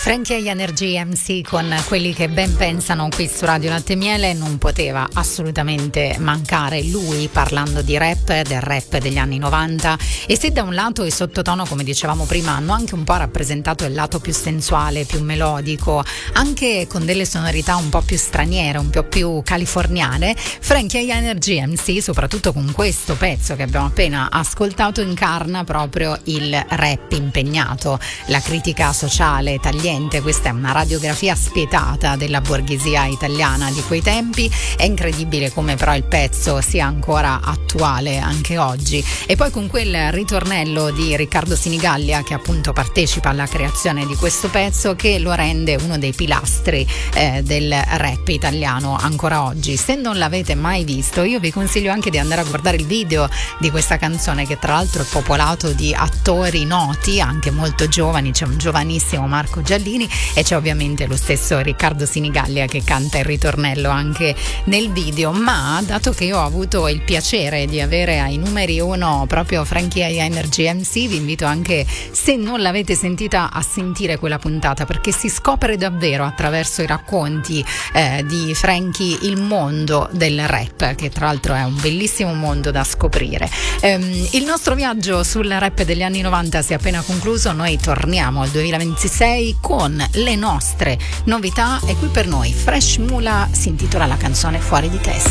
Frankie Energy MC con Quelli che ben pensano qui su Radio Latte e Miele. Non poteva assolutamente mancare lui parlando di rap, del rap degli anni 90, e se da un lato i Sottotono, come dicevamo prima, hanno anche un po' rappresentato il lato più sensuale, più melodico, anche con delle sonorità un po' più straniere, un po' più californiane, Frankie Energy MC, soprattutto con questo pezzo che abbiamo appena ascoltato, incarna proprio il rap impegnato, la critica sociale tagliente. Questa è una radiografia spietata della borghesia italiana di quei tempi. È incredibile come però il pezzo sia ancora attuale anche oggi. E poi con quel ritornello di Riccardo Sinigallia, che appunto partecipa alla creazione di questo pezzo, che lo rende uno dei pilastri del rap italiano ancora oggi. Se non l'avete mai visto, io vi consiglio anche di andare a guardare il video di questa canzone, che tra l'altro è popolato di attori noti, anche molto giovani. C'è un giovanissimo Marco Giallini e c'è ovviamente lo stesso Riccardo Sinigallia che canta il ritornello anche nel video. Ma dato che io ho avuto il piacere di avere ai numeri uno proprio Frankie Energy MC, vi invito anche, se non l'avete sentita, a sentire quella puntata, perché si scopre davvero attraverso i racconti di Frankie il mondo del rap, che tra l'altro è un bellissimo mondo da scoprire. Il nostro viaggio sul rap degli anni 90 si è appena concluso. Noi torniamo al 2026 con le nostre novità, e qui per noi Fresh Mula si intitola la canzone Fuori di testa.